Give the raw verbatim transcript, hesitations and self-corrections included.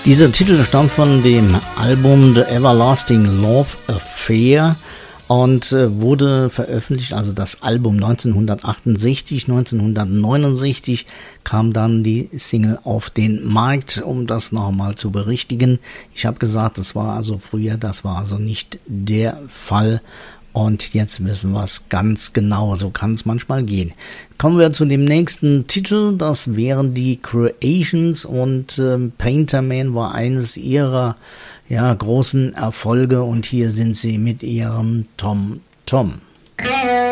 Dieser Titel stammt von dem Album The Everlasting Love Affair und äh, wurde veröffentlicht, also das Album neunzehnhundertachtundsechzig, neunzehnhundertneunundsechzig kam dann die Single auf den Markt, um das nochmal zu berichtigen. Ich habe gesagt, das war also früher, das war also nicht der Fall. Und jetzt wissen wir es ganz genau, so kann es manchmal gehen. Kommen wir zu dem nächsten Titel, das wären die Creations und ähm, Painter Man war eines ihrer ja, großen Erfolge und hier sind sie mit ihrem Tom Tom.